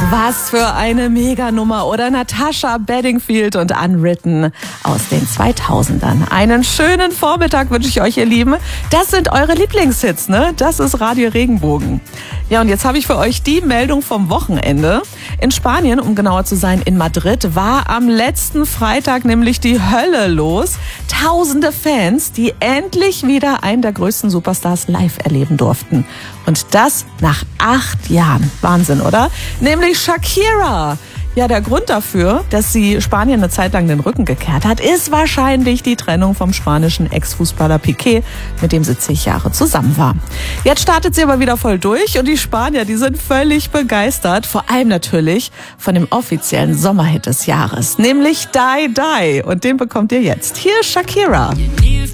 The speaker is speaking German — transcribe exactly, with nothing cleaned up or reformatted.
Was für eine Meganummer, oder? Natasha Bedingfield und Unwritten aus den zweitausendern. Einen schönen Vormittag wünsche ich euch, ihr Lieben. Das sind eure Lieblingshits, ne? Das ist Radio Regenbogen. Ja, und jetzt habe ich für euch die Meldung vom Wochenende. In Spanien, um genauer zu sein, in Madrid, war am letzten Freitag nämlich die Hölle los. Tausende Fans, die endlich wieder einen der größten Superstars live erleben durften. Und das nach acht Jahren. Wahnsinn, oder? Nämlich Shakira. Ja, der Grund dafür, dass sie Spanien eine Zeit lang den Rücken gekehrt hat, ist wahrscheinlich die Trennung vom spanischen Ex-Fußballer Piqué, mit dem sie zig Jahre zusammen war. Jetzt startet sie aber wieder voll durch und die Spanier, die sind völlig begeistert, vor allem natürlich von dem offiziellen Sommerhit des Jahres, nämlich Die Die. Und den bekommt ihr jetzt. Hier ist Shakira.